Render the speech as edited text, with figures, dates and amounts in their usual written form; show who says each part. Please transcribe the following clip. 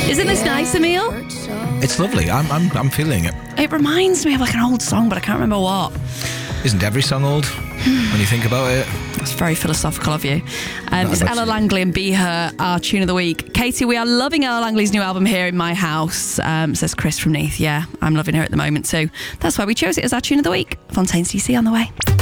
Speaker 1: Isn't this nice, Emil?
Speaker 2: It's lovely. I'm feeling it.
Speaker 1: It reminds me of like an old song, but I can't remember what.
Speaker 2: Isn't every song old when you think about it?
Speaker 1: That's very philosophical of you. It's Ella Langley and Be Her, our tune of the week. Katie, we are loving Ella Langley's new album here in my house, says Chris from Neath. Yeah, I'm loving her at the moment, so that's why we chose it as our tune of the week. Fontaine's DC on the way.